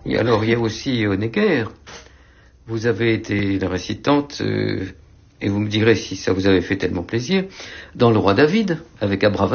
Et alors, il y a aussi Necker. Vous avez été la récitante, et vous me direz si ça vous avait fait tellement plaisir, dans Le Roi David, avec Abravanel.